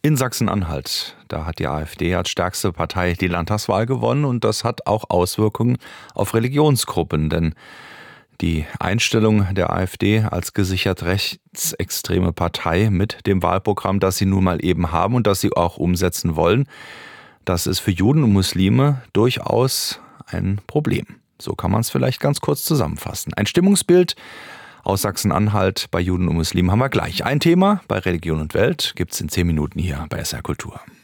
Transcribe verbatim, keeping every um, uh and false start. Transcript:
In Sachsen-Anhalt, da hat die AfD als stärkste Partei die Landtagswahl gewonnen und das hat auch Auswirkungen auf Religionsgruppen, denn die Einstellung der AfD als gesichert rechtsextreme Partei mit dem Wahlprogramm, das sie nun mal eben haben und das sie auch umsetzen wollen, das ist für Juden und Muslime durchaus ein Problem. So kann man es vielleicht ganz kurz zusammenfassen. Ein Stimmungsbild aus Sachsen-Anhalt bei Juden und Muslimen haben wir gleich. Ein Thema bei Religion und Welt gibt's in zehn Minuten hier bei S R Kultur.